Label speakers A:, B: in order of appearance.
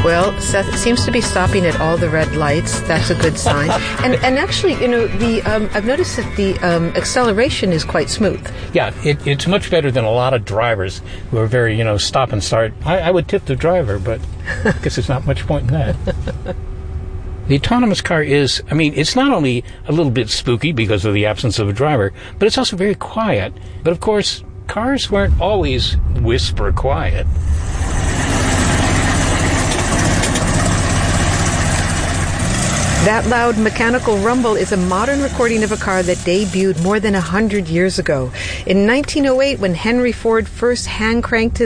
A: Well, Seth, it seems to be stopping at all the red lights. That's a good sign. And actually, I've noticed that the acceleration is quite smooth.
B: Yeah, it's much better than a lot of drivers who are very, stop and start. I would tip the driver, but I guess there's not much point in that. The autonomous car is, it's not only a little bit spooky because of the absence of a driver, but it's also very quiet. But of course, cars weren't always whisper quiet.
A: That loud mechanical rumble is a modern recording of a car that debuted more than 100 years ago. In 1908, when Henry Ford first hand-cranked his